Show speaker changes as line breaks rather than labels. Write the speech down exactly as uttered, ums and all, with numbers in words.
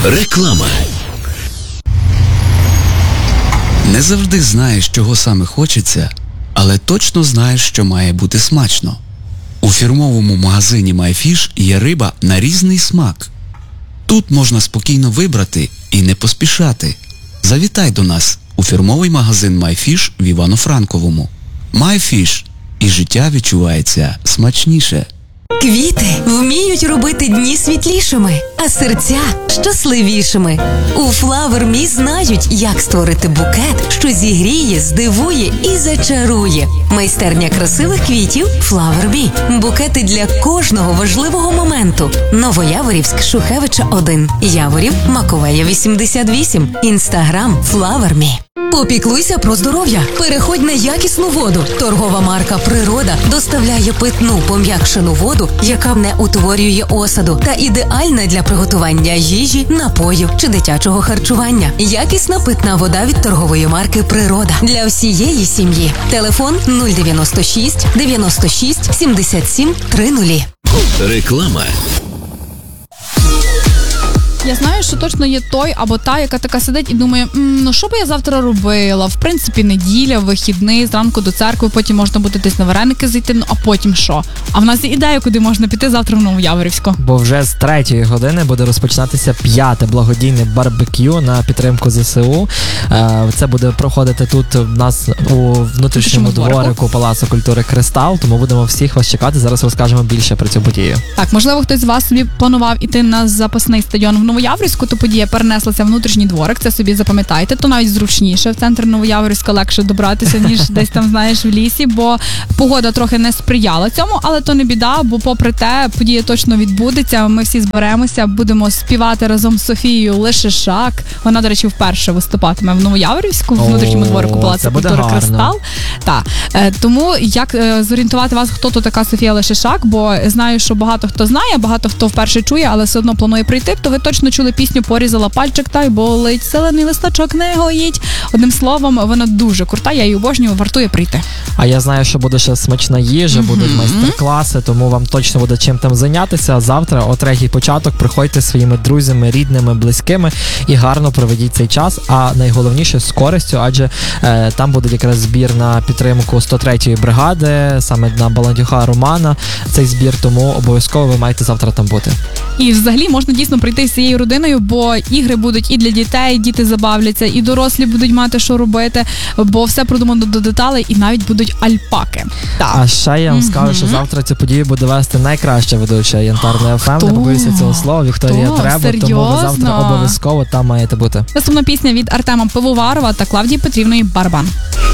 Реклама. Не завжди знаєш, чого саме хочеться, але точно знаєш, що має бути смачно. У фірмовому магазині MyFish є риба на різний смак. Тут можна спокійно вибрати і не поспішати. Завітай до нас у фірмовий магазин MyFish в Івано-Франковому. MyFish. І життя відчувається смачніше.
Квіти вміють робити дні світлішими, а серця щасливішими. У Flower Me знають, як створити букет, що зігріє, здивує і зачарує. Майстерня красивих квітів Flower Me. Букети для кожного важливого моменту. Новояворівськ, Шухевича один. Яворів, Маковея вісімдесят вісім. Інстаграм Flower Me. Попіклуйся про здоров'я. Переходь на якісну воду. Торгова марка «Природа» доставляє питну пом'якшену воду, яка не утворює осаду та ідеальна для приготування їжі, напоїв чи дитячого харчування. Якісна питна вода від торгової марки «Природа» для всієї сім'ї. Телефон нуль дев'яносто шість дев'яносто шість сімдесят сім тридцять.
Реклама.
Я знаю, що точно є той або та, яка така сидить і думає, М, ну що би я завтра робила? В принципі, неділя, вихідний, зранку до церкви, потім можна буде десь на вареники зайти, ну а потім що? А в нас є ідея, куди можна піти завтра в Новояворівську.
Бо вже з третьої години буде розпочинатися п'яте благодійне барбекю на підтримку ЗСУ. Це буде проходити тут у нас у внутрішньому дворику Палацу культури «Кристал», тому будемо всіх вас чекати. Зараз розкажемо більше про цю подію.
Так, можливо, хтось з вас собі планував іти на запасний стадіон в Новояворівську, то подія перенеслася в внутрішній дворик, це собі запам'ятайте, то навіть зручніше, в центр Новояворівська легше добратися, ніж десь там, знаєш, в лісі, бо погода трохи не сприяла цьому, але то не біда, бо попри те, подія точно відбудеться, ми всі зберемося, будемо співати разом з Софією Лишишак, вона, до речі, вперше виступатиме в Новояворівську, в внутрішньому дворику Палацу культури «Кристал». Так, тому як зорієнтувати вас, хто то така Софія Лишишак, бо знаю, що багато хто знає, багато хто вперше чує, але все одно планує прийти, то ви точно чули пісню «Порізала пальчик та й болить, зелений листочок не гоїть». Одним словом, вона дуже крута, я її обожнюю, вартує прийти.
А я знаю, що буде ще смачна їжа, mm-hmm. будуть майстер-класи, тому вам точно буде чим там зайнятися. Завтра о третій початок приходьте зі своїми друзями, рідними, близькими і гарно проведіть цей час, а найголовніше з користю, адже е, там буде якраз збір на підтримку сто третьої бригади, саме на Баландюха Романа цей збір, тому обов'язково ви маєте завтра там бути.
І взагалі можна дійсно прийти всією родиною, бо ігри будуть і для дітей, діти забавляться, і дорослі будуть мати що робити, бо все продумано до деталей, і навіть будуть альпаки. Так.
А ще я вам mm-hmm. скажу, що завтра цю подію буде вести найкраща ведуча Янтарної еф ем, не побоюся цього слова, Вікторія Треба,
серйозно?
Тому ви завтра обов'язково там маєте бути.
Наступна пісня від Артема Пивоварова та Клавдії Петрівної «Барабан».